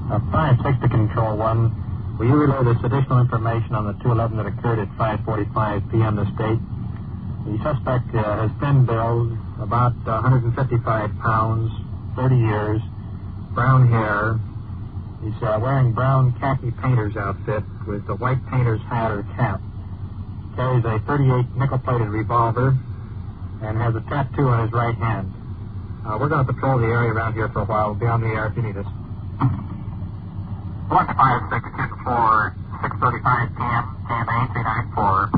5-6 to Control 1. Will you relay this additional information on the 211 that occurred at 5:45 p.m. this date? The suspect has thin build, about 155 pounds, 30 years, brown hair. He's wearing brown khaki painter's outfit with a white painter's hat or cap. Carries a .38 nickel-plated revolver and has a tattoo on his right hand. We're going to patrol the area around here for a while. We'll be on the air if you need us. 156 for 6:35 p.m. KMA 394.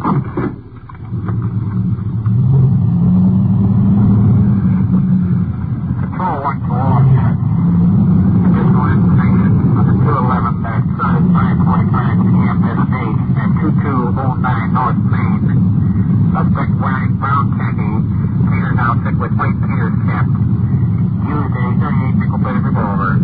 Control 1 to all units. Additional information on the 211 that started 5:45 p.m. this date at 2209 North Main. Suspect wearing brown khaki, painter's outfit with white painter's cap. Used a .38 nickel-plated revolver.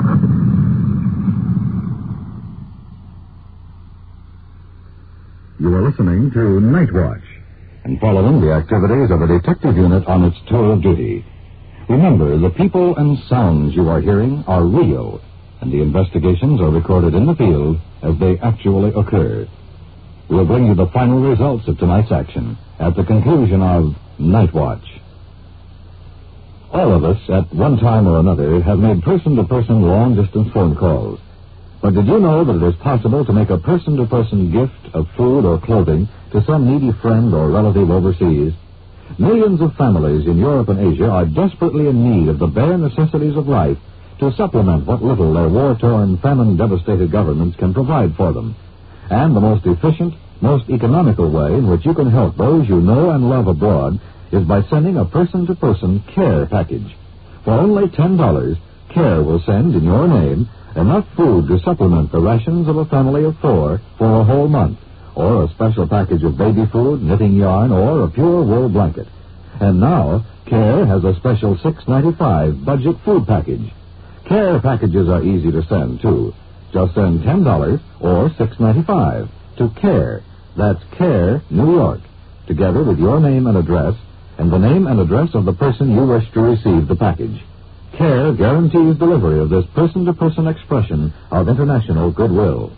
You are listening to Night Watch and following the activities of a detective unit on its tour of duty. Remember, the people and sounds you are hearing are real, and the investigations are recorded in the field as they actually occur. We'll bring you the final results of tonight's action at the conclusion of Night Watch. All of us, at one time or another, have made person-to-person long-distance phone calls. But did you know that it is possible to make a person-to-person gift of food or clothing to some needy friend or relative overseas? Millions of families in Europe and Asia are desperately in need of the bare necessities of life to supplement what little their war-torn, famine-devastated governments can provide for them. And the most efficient, most economical way in which you can help those you know and love abroad is by sending a person-to-person care package. For only $10, CARE will send in your name enough food to supplement the rations of a family of 4 for a whole month, or a special package of baby food, knitting yarn, or a pure wool blanket. And now, CARE has a special $6.95 budget food package. CARE packages are easy to send, too. Just send $10 or $6.95 to CARE. That's CARE, New York, together with your name and address, and the name and address of the person you wish to receive the package. CARE guarantees delivery of this person-to-person expression of international goodwill.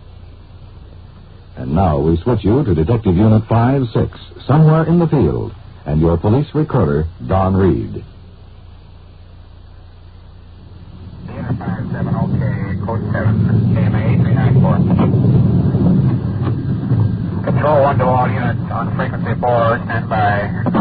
And now we switch you to Detective Unit 5-6, somewhere in the field, and your police recorder, Don Reed. Unit 57, okay, code 7, KMA 394. Control 1 to all units on frequency 4, stand by.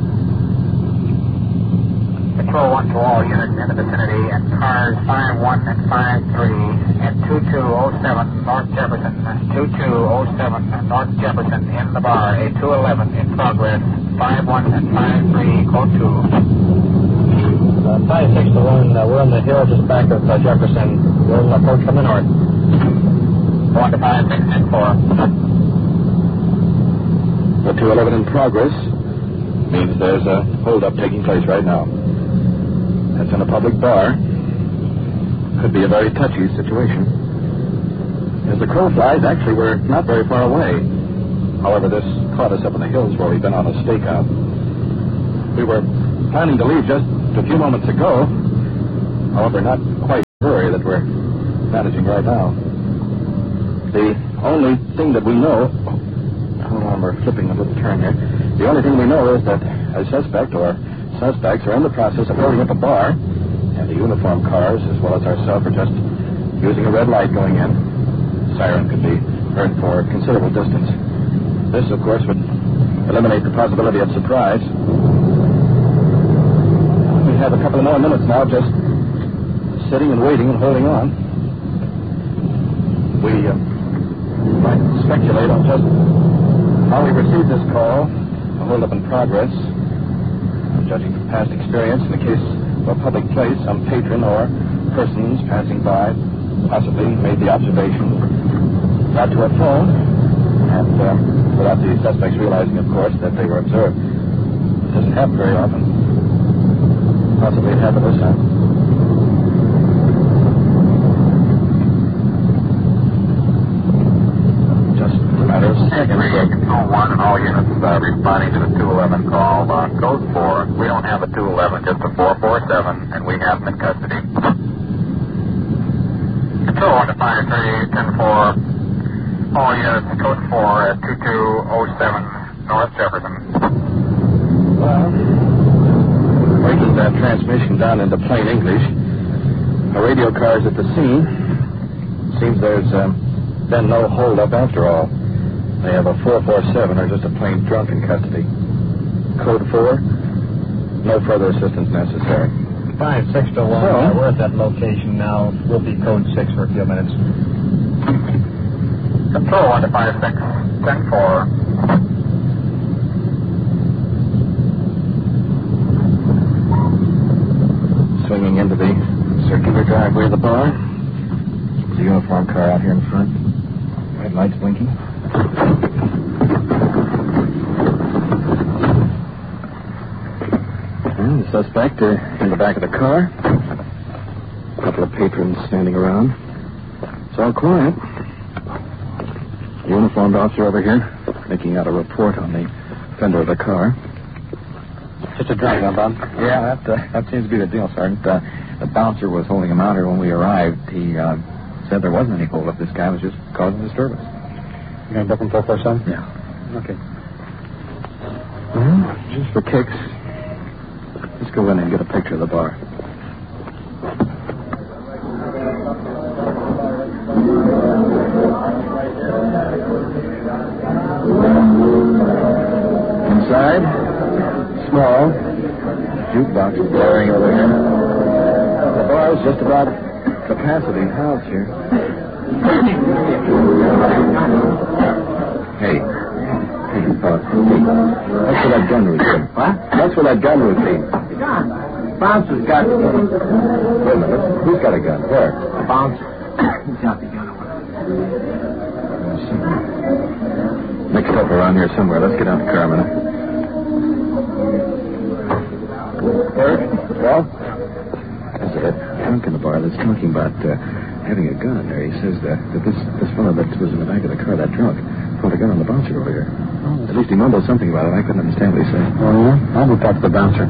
Control 1 to all units in the vicinity at cars 51 and 53 at 2207 North Jefferson, 2207 North Jefferson in the bar, a 211 in progress, 51 and 53, code 2. 5-6 to 1, we're on the hill just back of Jefferson. We'll approach from the north. 1 to 5, 6, and 4. The 211 in progress means there's a hold-up taking place right now. That's in a public bar. Could be a very touchy situation. As the crow flies, actually, we're not very far away. However, this caught us up in the hills where we've been on a stakeout. We were planning to leave just a few moments ago. However, not quite the hurry that we're managing right now. The only thing that we know... Hold on, we're flipping a little turn here. The only thing we know is that a suspect or suspects are in the process of loading up a bar, and the uniformed cars, as well as ourselves, are just using a red light going in. Siren could be heard for a considerable distance. This, of course, would eliminate the possibility of surprise. We have a couple of more minutes now, just sitting and waiting and holding on. We might speculate on just how we received this call, a hold-up in progress. Judging from past experience, in the case of a public place, some patron or persons passing by possibly made the observation, got to a phone, and without the suspects realizing, of course, that they were observed. It doesn't happen very often. Possibly it happened this time. Just a matter of seconds. Control 1 and all units responding to the 211 call. Code 4. We don't have a 211, just a 447, and we have them in custody. 1 to 53, 10-4. All units, code 4 at 2207 North Jefferson. Well, breaking that transmission down into plain English, the radio car's at the scene. Seems there's been no holdup after all. They have a 447 or just a plain drunk in custody. Code 4, no further assistance necessary. 5-6 to 1. We're at that location now. We'll be code 6 for a few minutes. Control 1 to 56, 10-4. Swinging into the circular driveway of the bar. There's a uniformed car out here in front. Red lights blinking. And the suspect in the back of the car. A couple of patrons standing around. It's all quiet. The uniformed officer over here making out a report on the fender of the car. Just a drunk, huh, Bob? Yeah, that seems to be the deal, Sergeant. The bouncer was holding him out here when we arrived. He said there wasn't any holdup. This guy was just causing disturbance. You going to book him 447? Yeah. Okay. Well, just for kicks, let's go in and get a picture of the bar. Inside, small, jukebox is blaring over here. The bar is just about capacity housed here. Hey, that's for that gun routine. What? That's for that gun routine. The gun. Bouncer's got the gun. Wait a minute. Who's got a gun? Where? The bouncer. He's got the gun. Mixed up around here somewhere. Let's get out the car a minute. Bert? Well? There's a drunk in the bar that's talking about having a gun there. He says that this fellow that was in the back of the car, that drunk, pulled a gun on the bouncer over here. Oh. At least he mumbled something about it. I couldn't understand what he said. Oh, yeah? I'll go talk to the bouncer.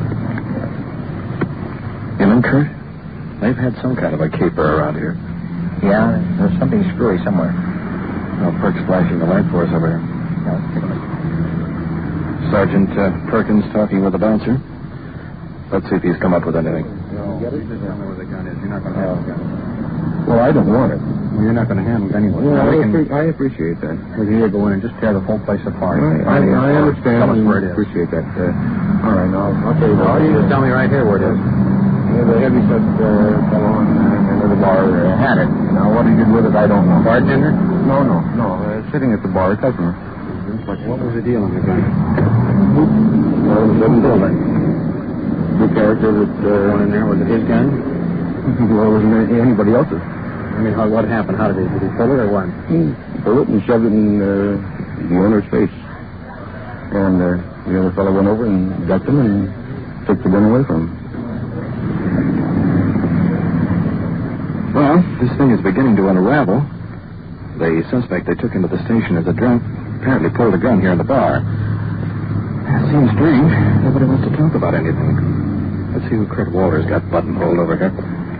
Him and Kurt? They've had some kind of a caper around here. Yeah, there's something screwy somewhere. Oh, Perk's flashing the light for us over here. Yeah, let's take a look. Sergeant Perkins talking with the bouncer. Let's see if he's come up with anything. Get it? Just tell me where the gun is. You're not going to have the gun. Well, I don't want it. Well, you're not going to handle it anyway. Yeah, I appreciate that. We can either go in and just tear the whole place apart. I understand. Tell us where it is. Appreciate that. All right, now, I'll tell you what. You just tell me right here where it is. Yeah, the heavy-set fellow in the bar had it. Now, what he did with it, I don't know. Bartender? No. Sitting at the bar, a customer. What was the deal on the gun? Well, it was a bullet. The character that... one in there, was it his gun? Well, it wasn't anybody else's. I mean, what happened? How did he pull it or what? He pulled it and shoved it in the owner's face. And the other fellow went over and ducked him and took the gun away from him. Well, this thing is beginning to unravel. The suspect they took into the station as a drunk apparently pulled a gun here in the bar. It seems strange. Nobody wants to talk about anything. Let's see who Kurt Walters got buttonholed over here.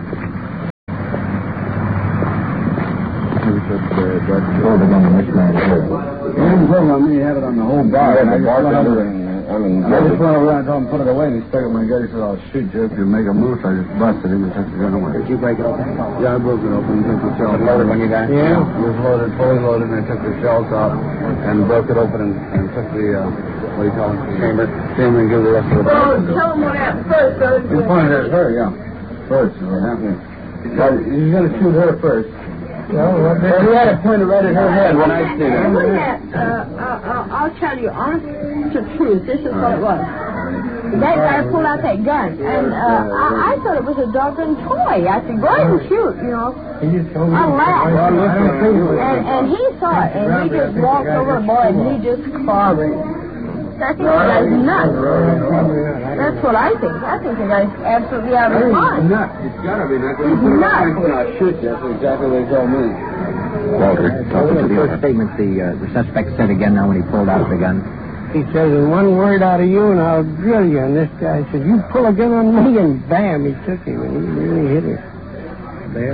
Pulled the gun on this man here. He didn't pull it on me. He had it on the whole bar. Yeah, the bartender I just went over and told him put it away, and he stuck it in my gut. He said, I'll shoot you if you make a move. So I just busted him and took the gun away. Did you break it open? Yeah, I broke it open and took the shells out. Loaded when you got it? Yeah, it was loaded, fully loaded, and I took the shells out and broke it open and took the, what do you call it? Chamber and give the rest of the Well, tell him what happened first, so... He pointed at her, yeah. First, what happened? He's going to shoot her first. Well, he had it pointed right at her head when I seen it. I'll tell you, honest to truth, this is what it was. That guy pulled out that gun, and I thought it was a doggone toy. I said, go ahead and shoot, you know. I laughed. And he saw it, and he just walked over the boy, and he just clobbered. I think the guy's nuts. That's what I think. I think the guy's absolutely out of his mind. He's nuts. He's got to be nuts. He's nuts. I'll shoot you. That's exactly what he told me. Walter, talking to the other. Statement the suspect said again now when he pulled out the gun. He says, one word out of you and I'll drill you. And this guy said, you pull a gun on me, and bam, he took him, and he really hit him. They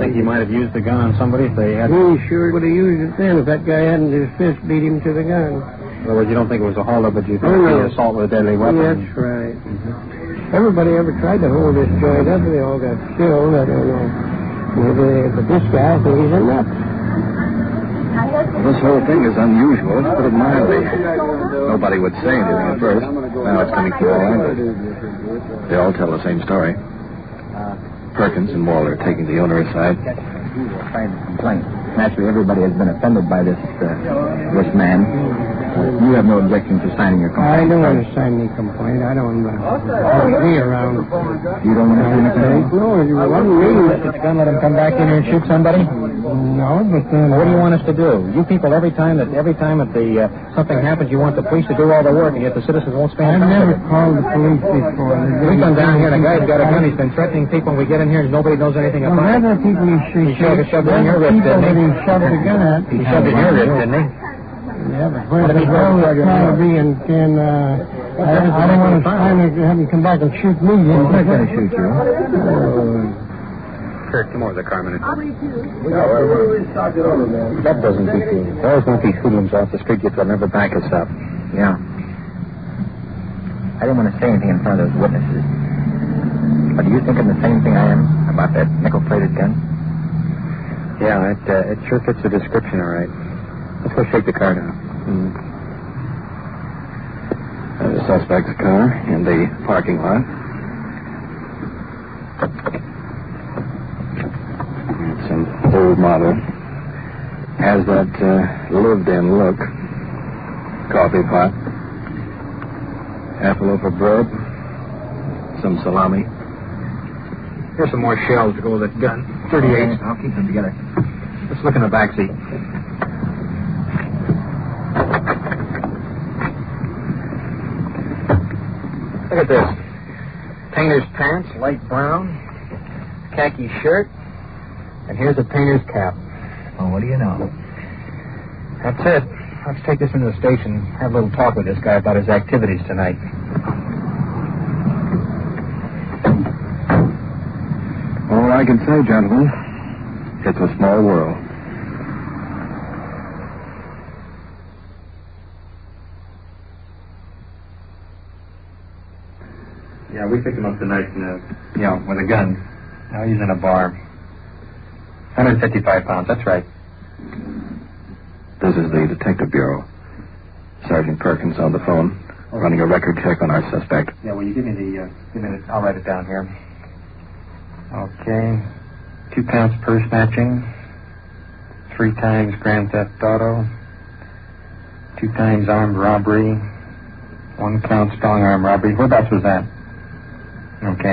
think he might have used the gun on somebody if they had... He sure would have used it then if that guy hadn't his fist beat him to the gun. In other words, you don't think it was a holdup, but you think the assault with a deadly weapon? That's right. Everybody ever tried to hold this joint up, they all got killed. I don't know. But this guy, I think he's a nut. This whole thing is unusual, to put it mildly. Nobody would say anything at first. Now it's coming from all angles. They all tell the same story. Perkins and Walter taking the owner aside. He will sign the complaint. Naturally, everybody has been offended by this man. You have no objection to signing your complaint. I don't want to sign any complaint. I don't want me around. You don't want to sign a complaint? No, you want me. Let him come back in here and shoot somebody? No, but what do you want us to do? You people, every time that something happens, you want the police to do all the work, and yet the citizens won't spend. I've never called the police before. We come down here, and a guy's got a gun. He's been threatening people, and we get in here, and nobody knows anything about it. Other people He shoved it in your wrist, didn't he? He shoved the gun at. He shoved it in your wrist, didn't he? Yeah, but where's the gun trying to be and I don't want to have him come back and shoot me. I'm not going to shoot you. Kurt, come over the car a minute. That doesn't beat you. Those won't be hoodlums off the street. You'll never back us up. Yeah. I didn't want to say anything in front of those witnesses. But do you think I'm the same thing I am about that nickel-plated gun? Yeah, it sure fits the description, all right. Let's go shake the car down. There's the suspect's car in the parking lot. It's an old model. Has that lived-in look. Coffee pot. Half a loaf of bread. Some salami. Here's some more shells to go with that gun. 38. I'll keep them together. Let's look in the back seat. Look at this. Painter's pants, light brown. Khaki shirt. And here's a painter's cap. Well, what do you know? That's it. Let's take this into the station, have a little talk with this guy about his activities tonight. All I can say, gentlemen, it's a small world. Yeah, we picked him up tonight with a gun. Now he's in a bar. 155 pounds, that's right. This is the Detective Bureau. Sergeant Perkins on the phone, running a record check on our suspect. Yeah, will you give me I'll write it down here. Okay. 2 counts purse snatching. 3 times grand theft auto. 2 times armed robbery. 1 count strong arm robbery. Whereabouts was that? Okay.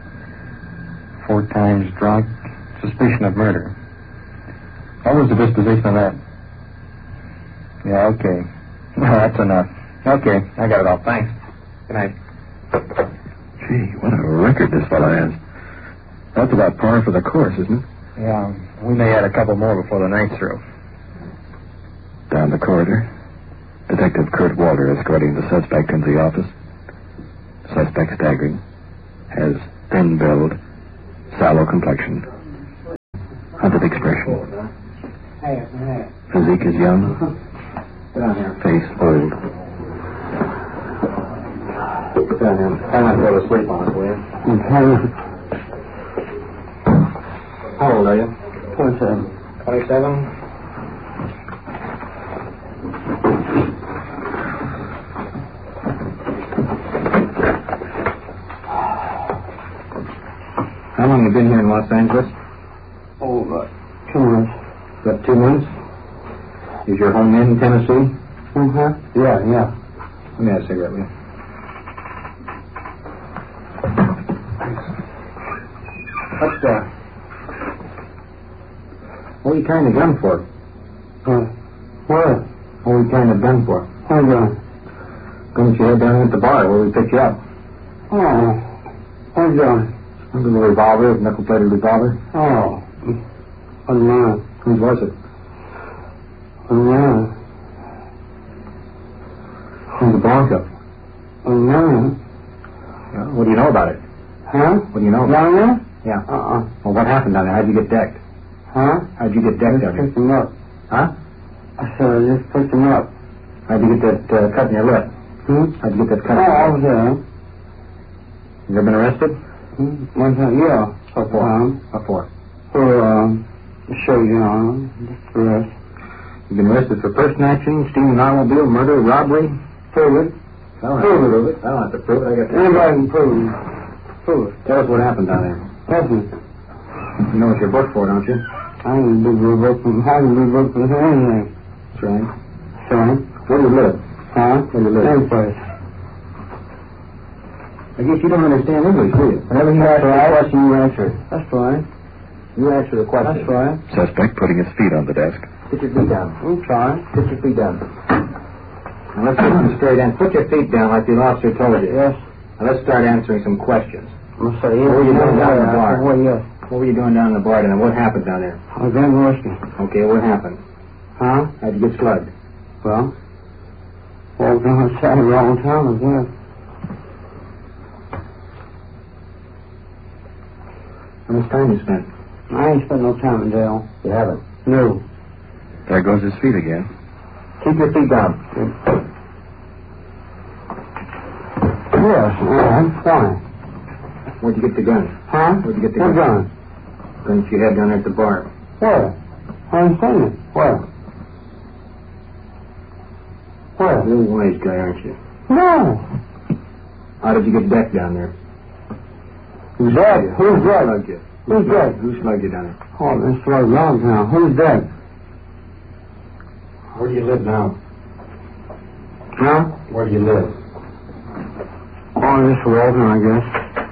4 times drunk. Suspicion of murder. What was the disposition of that? Yeah, okay. Well, that's enough. Okay, I got it all. Thanks. Good night. Gee, what a record this fella has. That's about par for the course, isn't it? Yeah, we may add a couple more before the night's through. Down the corridor, Detective Kurt Walter escorting the suspect into the office. Suspect staggering. Has thin build, sallow complexion. Hunted expression. Physique is young. Face old. Try not to go to sleep on it, will you? How old are you? 27. 27? How long have you been here in Los Angeles? Oh, 2 months. About 2 months? Is your home in Tennessee? Yeah. Let me have a cigarette, will you? What are you carrying the gun for? What? What are you carrying the gun for? Hold on. Gun that you had down at the bar where we picked you up. Oh. Hold on. Remember the revolver, the nickel-plated revolver? Oh. Oh, no. Whose was it? Oh, no. Who's the Bronco? Oh, no. Well, what do you know about it? Huh? What do you know about Down it? there? Yeah. Uh-uh. Well, what happened down there? How'd you get decked? Huh? How'd you get decked up? Picked him up. Huh? I said I just picked him up. How'd you get that cut in your lip? How'd you get that cut in your I lip? was there. You ever been arrested? One time, yeah. What for? What for? For, show you on. Just the rest. You've been arrested for person-snatching, stealing an automobile, murder, robbery? Prove it. I don't have to prove it. I don't have to prove it. I got to Anybody can prove it. Prove it. Tell us what happened down there. Listen. You know what you're booked for, don't you? I can be revoked from anything. That's right. Son. Where do you live? Huh? Where do you live? Same place. I guess you don't understand English, do you? Whenever you ask a question, you answer it. That's right. You answer the question. That's right. Suspect putting his feet on the desk. Put your feet down. I'm trying. Put your feet down. Now let's get them straight in. Put your feet down like the officer told you. Yes. Now let's start answering some questions. I'm going to say yes. What were you doing down in the bar? Well, yes. What were you doing down in the bar and what happened down there? I was drinking whiskey. Okay, what happened? Huh? How'd you get slugged? Well, walked on the side of the wrong time as well. How much time you spent? I ain't spent no time in jail. You haven't. No. There goes his feet again. Keep your feet down. Yes, I'm fine. Where'd you get the gun? Huh? Where'd you get the What gun? gun? Gun that you had down there at the bar. Where? I ain't seen it. Where? Where? You're a wise guy, aren't you? No. How did you get decked down there? Who's dead? Who's dead? Slugged you? Who's dead? Who slugged you down there? Oh, this is a long time. Who's dead? Where do you live now? Huh? Where do you live? Oh, this is Walton, I guess.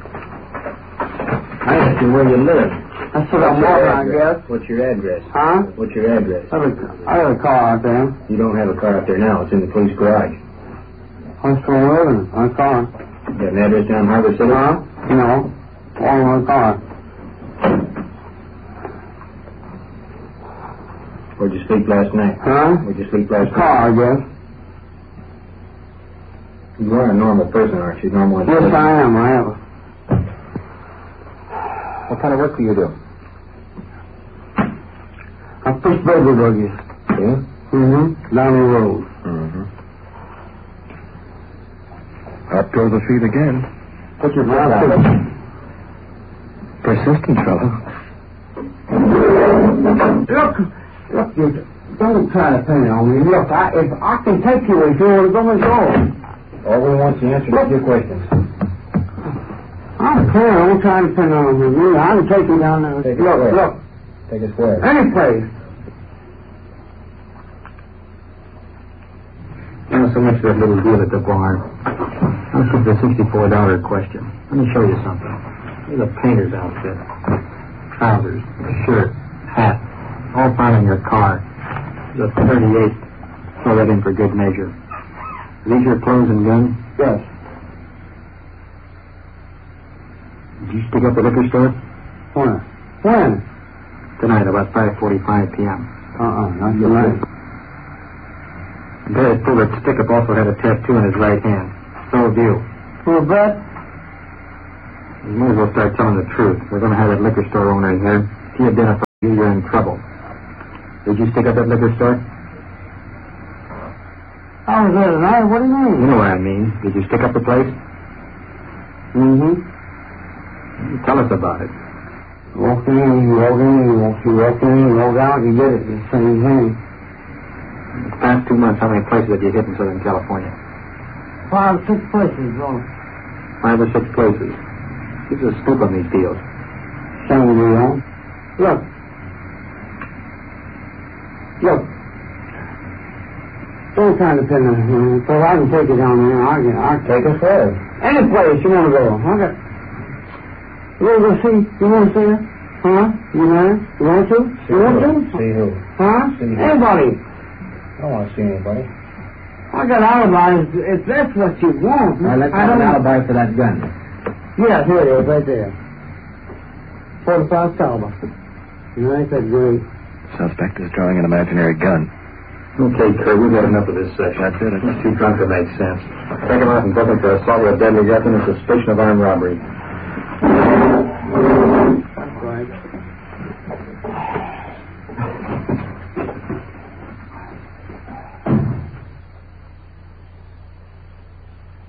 I asked you where you live. That's what I'm walking, I guess. What's your address? Huh? What's your address? I got a car out there. You don't have a car out there now. It's in the police garage. That's where I'm living. My car. You got an address down in Harbor City? Huh? No. On my car. Where'd you sleep last night? Huh? Where'd you sleep last night? Car, I guess. You are a normal person, aren't you? Normal. Yes, I am. I am. What kind of work do you do? I push baby buggies. Yeah? Mm-hmm. Down the road. Mm-hmm. Up go the feet again. Put your foot down. Persistent fellow. Look, you don't try to pin it on me. Look, if I can take you if you want to go, let's go. All we want is the answer to your questions. I'm clear. I'm trying to pin it on you. I can take you down there. Take us where? Look. Take us where? Any place. Not so much that little deal at the bar. Let's get the $64 question. Let me show you something. Here's a painter's outfit. Trousers, shirt, hat, all found in your car. There's a 38. Throw that in for good measure. Are these your clothes and gun? Yes. Did you stick up the liquor store? When? Tonight, about 5:45 p.m. Not tonight. Barry pulled that stick up also had a tattoo in his right hand. So have you. For a bet? You might as well start telling the truth. We're going to have that liquor store owner in here. If he identifies you, you're in trouble. Did you stick up that liquor store? I was there tonight. What do you mean? You know what I mean. Did you stick up the place? Mm-hmm. Tell us about it. Walk in, you walk in, you walk in, you walk out, you get it. It's the same thing. The past 2 months, how many places have you hit in Southern California? 5 or 6 places, bro. 5 or 6 places. Who's a scoop on these deals? Same deal. Look. Don't try to pin it. So I can take it down there. I can take us where? Any place you want to go. Okay. You want to go see? You want to see her? Huh? You know? You want to? You want to? See who? Huh? See who? Anybody. I don't want to see anybody. I got alibis if that's what you want. Now, let's have an alibi for that gun. Yeah, here it is, right there. 45 caliber. You know, ain't that great? Suspect is drawing an imaginary gun. Okay, Kurt, we've had enough of this section. That's it. It's too drunk to make sense. Take him out and book him for assault with a deadly weapon and suspicion of armed robbery. That's right.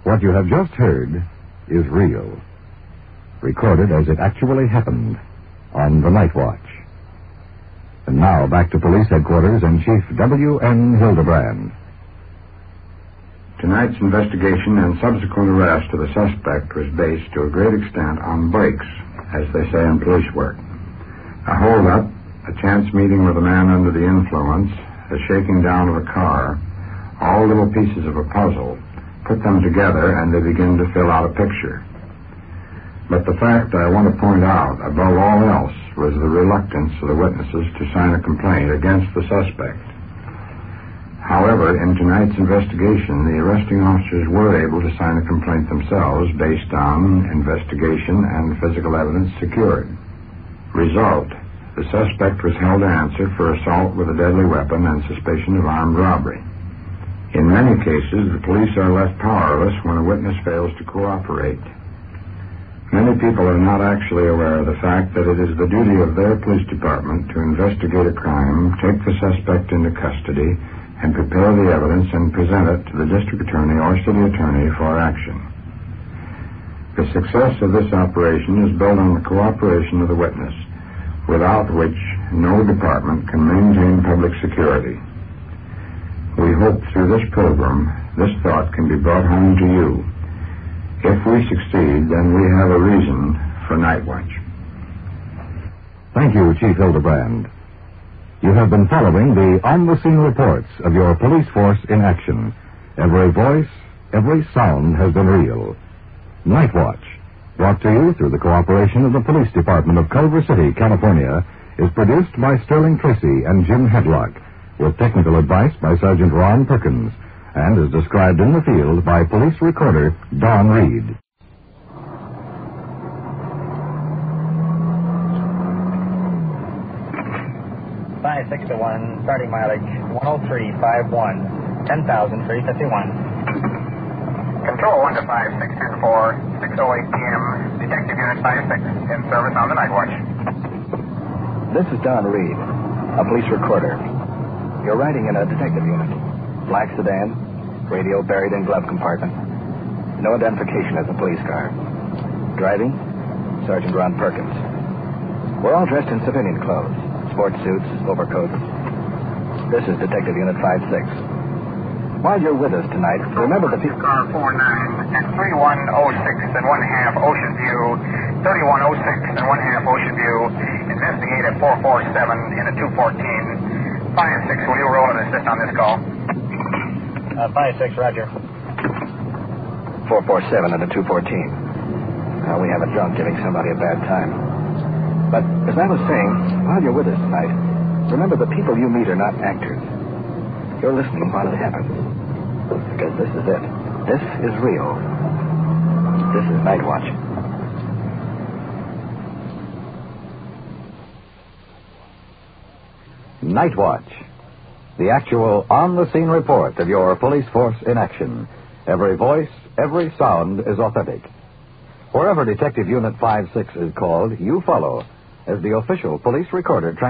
What you have just heard is real, recorded as it actually happened on the Night Watch. And now back to police headquarters and Chief W.N. Hildebrand. Tonight's investigation and subsequent arrest of the suspect was based to a great extent on breaks, as they say in police work. A hold-up, a chance meeting with a man under the influence, a shaking down of a car, all little pieces of a puzzle. Put them together and they begin to fill out a picture. But the fact I want to point out, above all else, was the reluctance of the witnesses to sign a complaint against the suspect. However, in tonight's investigation, the arresting officers were able to sign a complaint themselves based on investigation and physical evidence secured. Result, the suspect was held to answer for assault with a deadly weapon and suspicion of armed robbery. In many cases, the police are left powerless when a witness fails to cooperate. Many people are not actually aware of the fact that it is the duty of their police department to investigate a crime, take the suspect into custody, and prepare the evidence and present it to the district attorney or city attorney for action. The success of this operation is built on the cooperation of the witness, without which no department can maintain public security. We hope through this program, this thought can be brought home to you. If we succeed, then we have a reason for Night Watch. Thank you, Chief Hildebrand. You have been following the on-the-scene reports of your police force in action. Every voice, every sound has been real. Night Watch, brought to you through the cooperation of the Police Department of Culver City, California, is produced by Sterling Tracy and Jim Hedlock, with technical advice by Sergeant Ron Perkins, and is described in the field by police recorder Don Reed. 6 to 1, starting mileage 103.51, 10,351. Control 1 to 5624, 6:08 p.m. Detective Unit 56 in service on the Night Watch. This is Don Reed, a police recorder. You're riding in a detective unit. Black sedan, radio buried in glove compartment. No identification as a police car. Driving, Sergeant Ron Perkins. We're all dressed in civilian clothes. Sports suits, overcoats. This is Detective Unit 56. While you're with us tonight, remember the people... Car 49 at 3106 and 1/2 Ocean View, 3106 and 1/2 Ocean View. Investigate at 447 in a 214. 5-6, will you roll and assist on this call? 5-6, roger. 447 and a 214. Now, we have a drunk giving somebody a bad time. But, as I was saying, while you're with us tonight, remember the people you meet are not actors. You're listening while it happens. Because this is it. This is real. This is Night Watch. Night Watch, the actual on-the-scene report of your police force in action. Every voice, every sound is authentic. Wherever Detective Unit 56 is called, you follow as the official police recorder